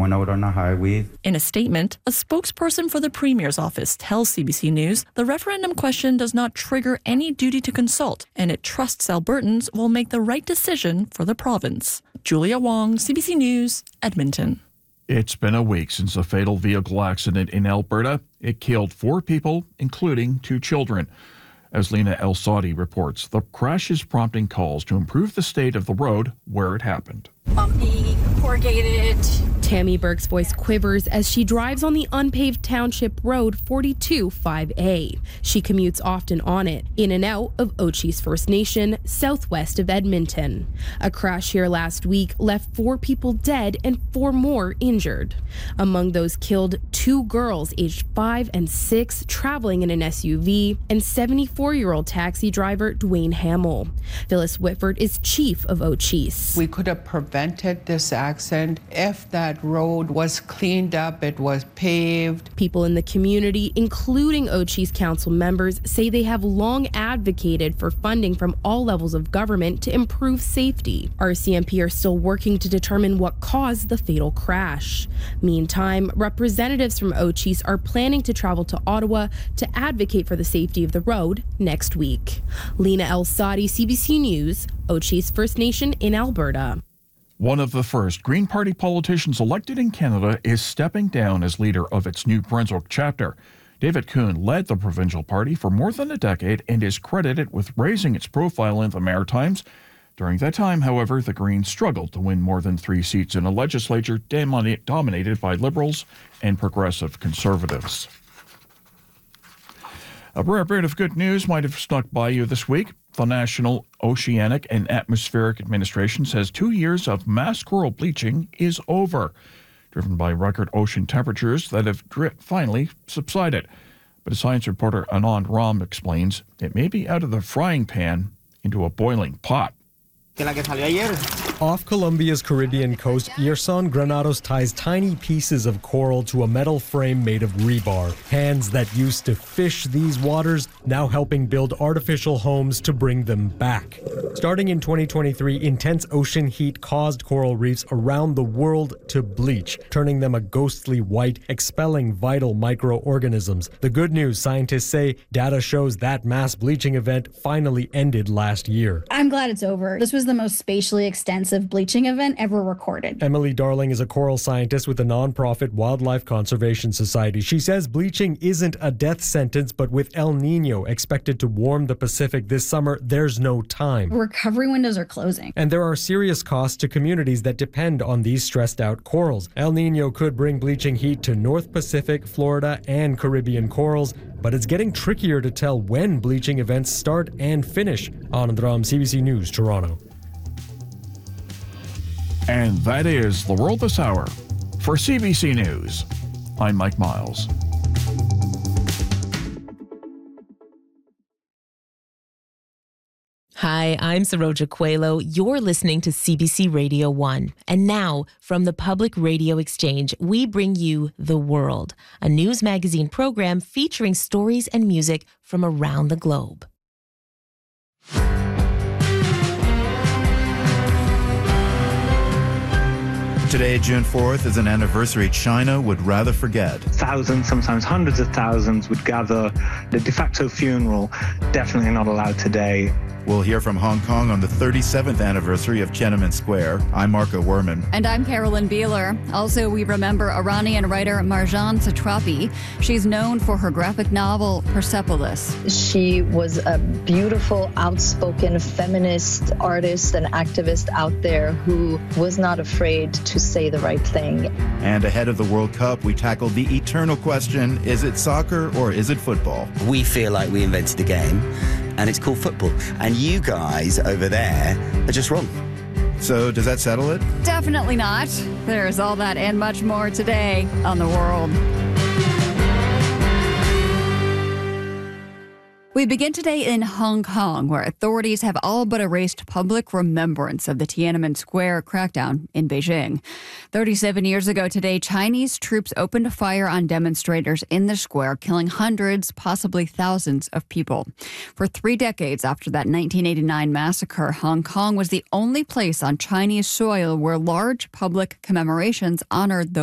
going out on the highway. In a statement, a spokesperson for the Premier's office tells CBC News the referendum question does not trigger any duty to consult, and it trusts Albertans will make the right decision for the province. Julia Wong, CBC News, Edmonton. It's been a week since a fatal vehicle accident in Alberta. It killed 4 people, including 2 children. As Lena El-Sadi reports, the crash is prompting calls to improve the state of the road where it happened. Bumpy, corrugated. Tammy Burke's voice quivers as she drives on the unpaved township road 42-5A. She commutes often on it, in and out of Ochis First Nation, southwest of Edmonton. A crash here last week left 4 people dead and 4 more injured. Among those killed, 2 girls aged 5 and 6 traveling in an SUV, and 74-year-old taxi driver Dwayne Hamill. Phyllis Whitford is chief of Ochis. We could have prevented this accident if that road was cleaned up, it was paved. People in the community, including Ochis council members, say they have long advocated for funding from all levels of government to improve safety. RCMP are still working to determine what caused the fatal crash. Meantime, representatives from Ochis are planning to travel to Ottawa to advocate for the safety of the road next week. Lena El-Sadi, CBC News, Ochis First Nation in Alberta. One of the first Green Party politicians elected in Canada is stepping down as leader of its New Brunswick chapter. David Coon led the provincial party for more than a decade and is credited with raising its profile in the Maritimes. During that time, however, the Greens struggled to win more than 3 seats in a legislature dominated by Liberals and Progressive Conservatives. A rare bit of good news might have snuck by you this week. The National Oceanic and Atmospheric Administration says 2 years of mass coral bleaching is over, driven by record ocean temperatures that have finally subsided. But as science reporter Anand Ram explains, it may be out of the frying pan into a boiling pot. Off Colombia's Caribbean coast, Yerson Granados ties tiny pieces of coral to a metal frame made of rebar. Hands that used to fish these waters now helping build artificial homes to bring them back. Starting in 2023, intense ocean heat caused coral reefs around the world to bleach, turning them a ghostly white, expelling vital microorganisms. The good news, scientists say, data shows that mass bleaching event finally ended last year. I'm glad it's over. This was the most spatially extensive bleaching event ever recorded. Emily Darling is a coral scientist with the nonprofit Wildlife Conservation Society. She says bleaching isn't a death sentence, but with El Nino expected to warm the Pacific this summer, there's no time. Recovery windows are closing. And there are serious costs to communities that depend on these stressed out corals. El Nino could bring bleaching heat to North Pacific, Florida, and Caribbean corals, but it's getting trickier to tell when bleaching events start and finish. Anand Ram, CBC News, Toronto. And that is The World This Hour. For CBC News, I'm Mike Miles. Hi, I'm Saroja Coelho. You're listening to CBC Radio 1. And now, from the Public Radio Exchange, we bring you The World, a news magazine program featuring stories and music from around the globe. Today, June 4th, is an anniversary China would rather forget. Thousands, sometimes hundreds of thousands would gather. The de facto funeral, definitely not allowed today. We'll hear from Hong Kong on the 37th anniversary of Tiananmen Square. I'm Marco Werman. And I'm Carolyn Beeler. Also, we remember Iranian writer Marjane Satrapi. She's known for her graphic novel Persepolis. She was a beautiful, outspoken feminist artist and activist out there who was not afraid to say the right thing. And ahead of the World Cup, we tackled the eternal question, is it soccer or is it football? We feel like we invented the game, and it's called football. And you guys over there are just wrong. So does that settle it? Definitely not. There's all that and much more today on The World. We begin today in Hong Kong, where authorities have all but erased public remembrance of the Tiananmen Square crackdown in Beijing. 37 years ago today, Chinese troops opened fire on demonstrators in the square, killing hundreds, possibly thousands of people. For 3 decades after that 1989 massacre, Hong Kong was the only place on Chinese soil where large public commemorations honored those